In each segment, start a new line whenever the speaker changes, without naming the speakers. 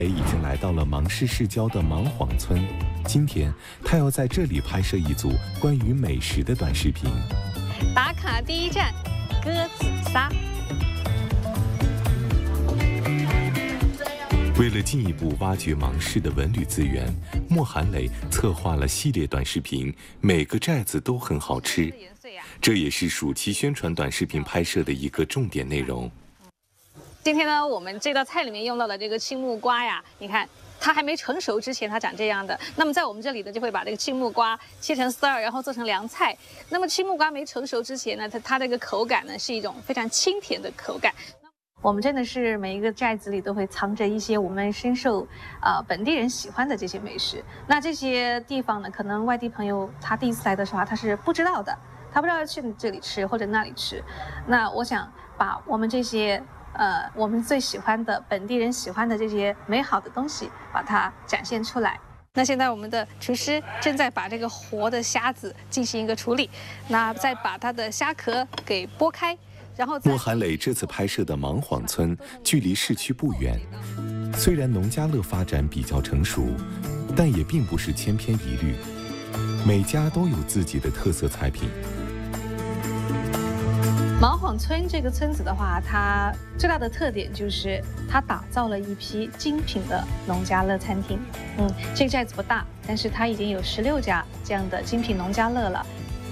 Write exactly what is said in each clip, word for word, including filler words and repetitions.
已经来到了芒市市郊的芒晃村，今天他要在这里拍摄一组关于美食的短视频。
打卡第一站，鸽子撒。
为了进一步挖掘芒市的文旅资源，莫寒磊策划了系列短视频，每个寨子都很好吃。这也是暑期宣传短视频拍摄的一个重点内容。
今天呢，我们这道菜里面用到的这个青木瓜呀，你看它还没成熟之前，它长这样的。那么在我们这里呢，就会把这个青木瓜切成丝儿，然后做成凉菜。那么青木瓜没成熟之前呢，它它这个口感呢是一种非常清甜的口感。我们真的是每一个寨子里都会藏着一些我们深受呃本地人喜欢的这些美食。那这些地方呢，可能外地朋友他第一次来的时候他是不知道的，他不知道要去这里吃或者那里吃。那我想把我们这些。 呃，我们最喜欢的本地人喜欢的这些美好的东西，把它展现出来。那现在我们的厨师正在把这个活的虾子进行一个处理，那再把它的虾壳给剥开，然后。
莫寒磊这次拍摄的芒晃村距离市区不远，虽然农家乐发展比较成熟，但也并不是千篇一律，每家都有自己的特色菜品。
芒晃村这个村子的话，它最大的特点就是它打造了一批精品的农家乐餐厅。嗯，这个寨子不大，但是它已经有十六家这样的精品农家乐了。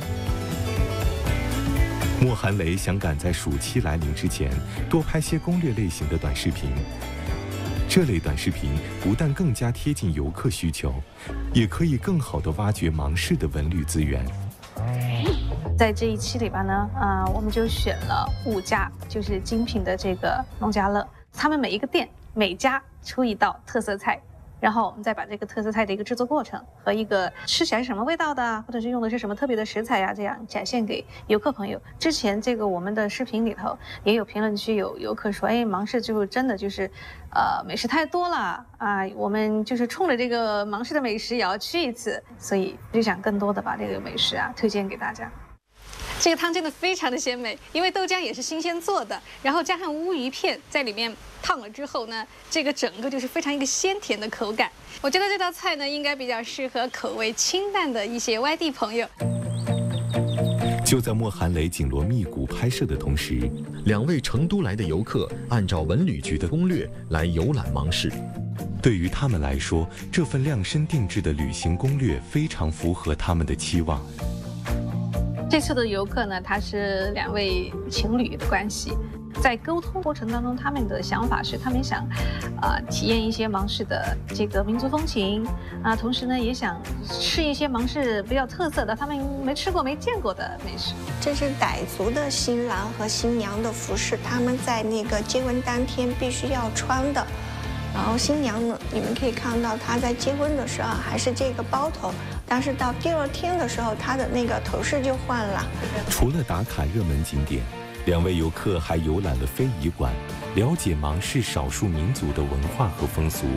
莫寒磊想赶在暑期来临之前，多拍些攻略类型的短视频。这类短视频不但更加贴近游客需求，也可以更好地挖掘芒市的文旅资源。
在这一期里边呢，啊、呃，我们就选了五家，就是精品的这个农家乐，他们每一个店每家出一道特色菜，然后我们再把这个特色菜的一个制作过程和一个吃起来是什么味道的，或者是用的是什么特别的食材呀、啊，这样展现给游客朋友。之前这个我们的视频里头也有评论区有游客说，哎，芒市就真的就是，呃，美食太多了啊，我们就是冲着这个芒市的美食也要去一次，所以就想更多的把这个美食啊推荐给大家。 这个汤真的非常的鲜美，因为豆浆也是新鲜做的，然后加上乌鱼片在里面烫了之后呢，这个整个就是非常一个鲜甜的口感。我觉得这道菜呢，应该比较适合口味清淡的一些外地朋友。
就在莫寒磊紧锣密鼓拍摄的同时，
两位成都来的游客按照文旅局的攻略来游览芒市。
对于他们来说，这份量身定制的旅行攻略非常符合他们的期望。
这次的游客呢，他是两位情侣的关系，在沟通过程当中，他们的想法是，他们想，呃，体验一些芒市的这个民族风情啊，同时呢，也想吃一些芒市比较特色的，他们没吃过、没见过的美食。
这是傣族的新郎和新娘的服饰，他们在那个结婚当天必须要穿的。 然后新娘呢，你们可以看到她在结婚的时候还是这个包头，但是到第二天的时候，她的那个头饰就换了。
除了打卡热门景点，两位游客还游览了非遗馆，了解芒市少数民族的文化和风俗。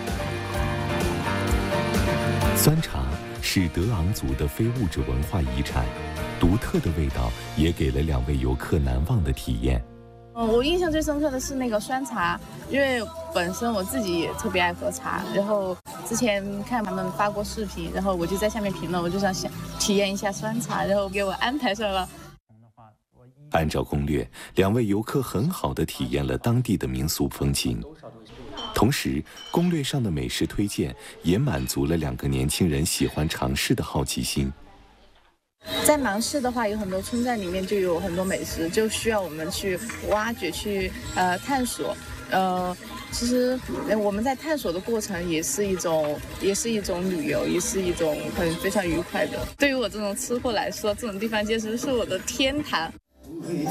酸茶是德昂族的非物质文化遗产，独特的味道也给了两位游客难忘的体验。
嗯，我印象最深刻的是那个酸茶，因为本身我自己也特别爱喝茶，然后之前看他们发过视频，然后我就在下面评论，我就想想体验一下酸茶，然后给我安排上了。
按照攻略，两位游客很好地体验了当地的民俗风情，同时攻略上的美食推荐也满足了两个年轻人喜欢尝试的好奇心。
在芒市的话，有很多村寨里面就有很多美食，就需要我们去挖掘、去呃探索。呃，其实我们在探索的过程也是一种，也是一种旅游，也是一种很非常愉快的。对于我这种吃货来说，这种地方简直是我的天堂。